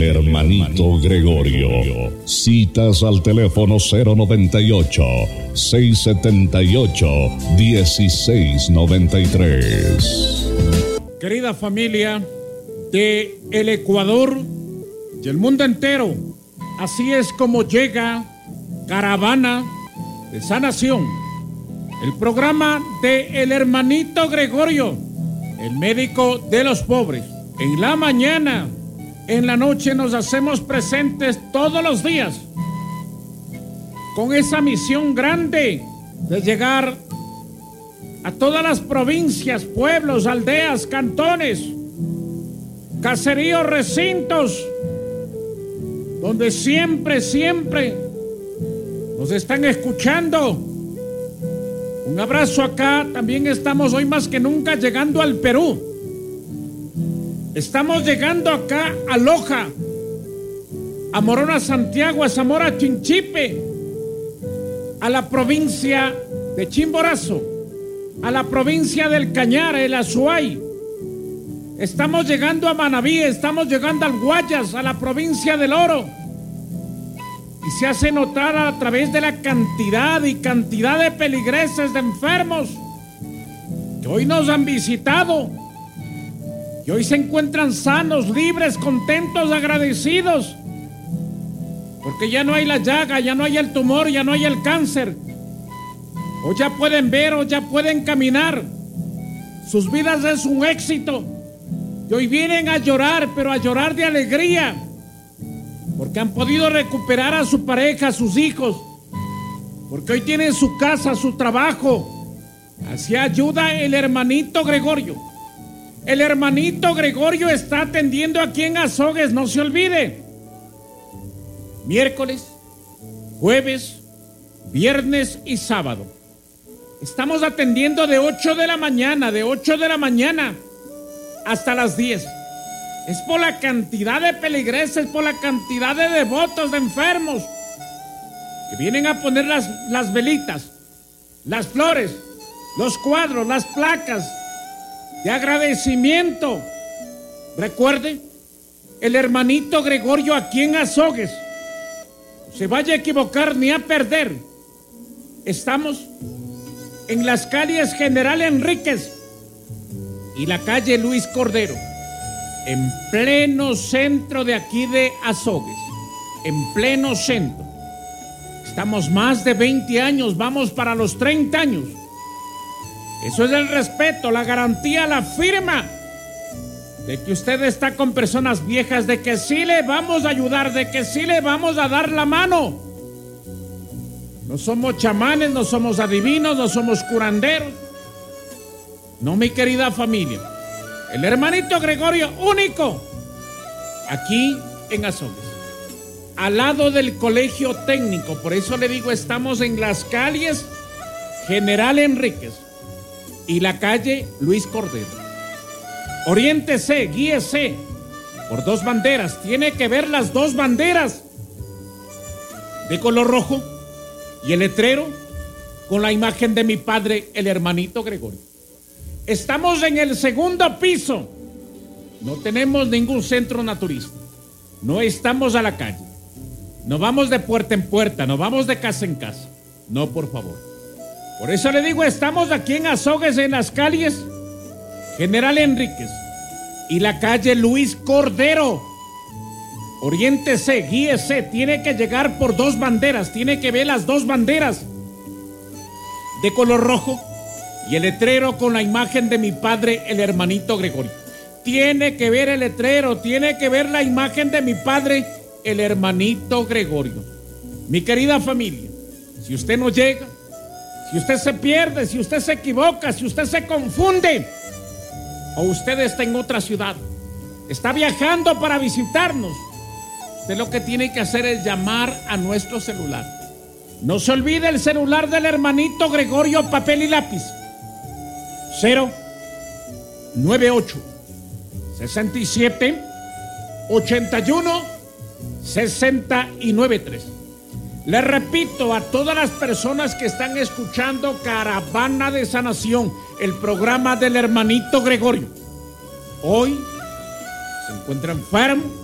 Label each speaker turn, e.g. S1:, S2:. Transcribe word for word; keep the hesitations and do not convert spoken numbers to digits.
S1: El hermanito Gregorio. Citas al teléfono cero noventa y ocho, seiscientos setenta y ocho, dieciséis noventa y tres.
S2: Querida familia de el Ecuador y el mundo entero, así es como llega Caravana de Sanación, el programa de el hermanito Gregorio, el médico de los pobres. En la mañana, en la noche nos hacemos presentes todos los días con esa misión grande de llegar a todas las provincias, pueblos, aldeas, cantones, caseríos, recintos, donde siempre, siempre nos están escuchando. Un abrazo acá. También estamos hoy más que nunca llegando al Perú. Estamos llegando acá a Loja, a Morona, Santiago, a Zamora, Chinchipe, a la provincia de Chimborazo, a la provincia del Cañar, el Azuay. Estamos llegando a Manabí, estamos llegando al Guayas, a la provincia del Oro. Y se hace notar a través de la cantidad y cantidad de peligreses, de enfermos, que hoy nos han visitado. Y hoy se encuentran sanos, libres, contentos, agradecidos. Porque ya no hay la llaga, ya no hay el tumor, ya no hay el cáncer. O ya pueden ver, o ya pueden caminar. Sus vidas es un éxito. Y hoy vienen a llorar, pero a llorar de alegría. Porque han podido recuperar a su pareja, a sus hijos. Porque hoy tienen su casa, su trabajo. Así ayuda el hermanito Gregorio. El hermanito Gregorio está atendiendo aquí en Azogues, no se olvide. Miércoles, jueves, viernes y sábado. Estamos atendiendo de ocho de la mañana, de ocho de la mañana hasta las diez. Es por la cantidad de peligreses, por la cantidad de devotos, de enfermos, que vienen a poner las, las velitas, las flores, los cuadros, las placas de agradecimiento. Recuerde, el hermanito Gregorio aquí en Azogues, no se vaya a equivocar ni a perder. Estamos en las calles General Enríquez y la calle Luis Cordero, en pleno centro de aquí de Azogues, en pleno centro. Estamos más de veinte años, vamos para los treinta años. Eso es el respeto, la garantía, la firma de que usted está con personas viejas, de que sí le vamos a ayudar, de que sí le vamos a dar la mano. No somos chamanes, no somos adivinos, no somos curanderos. No, mi querida familia. El hermanito Gregorio, único, aquí en Azogues, al lado del colegio técnico. Por eso le digo, estamos en las calles General Enríquez y la calle Luis Cordero. Oriéntese, guíese por dos banderas. Tiene que ver las dos banderas de color rojo y el letrero con la imagen de mi padre, el hermanito Gregorio. Estamos en el segundo piso. No tenemos ningún centro naturista. No estamos a la calle. No vamos de puerta en puerta, no vamos de casa en casa. No, por favor. Por eso le digo, estamos aquí en Azogues, en las calles General Enríquez y la calle Luis Cordero. Oriéntese, guíese, tiene que llegar por dos banderas, tiene que ver las dos banderas de color rojo y el letrero con la imagen de mi padre, el hermanito Gregorio. Tiene que ver el letrero, tiene que ver la imagen de mi padre, el hermanito Gregorio. Mi querida familia, si usted no llega, si usted se pierde, si usted se equivoca, si usted se confunde, o usted está en otra ciudad, está viajando para visitarnos, usted lo que tiene que hacer es llamar a nuestro celular. No se olvide el celular del hermanito Gregorio, papel y lápiz. cero nueve ocho sesenta y siete ochenta y uno sesenta y nueve tres. Le repito a todas las personas que están escuchando Caravana de Sanación, el programa del hermanito Gregorio. Hoy se encuentra enfermo,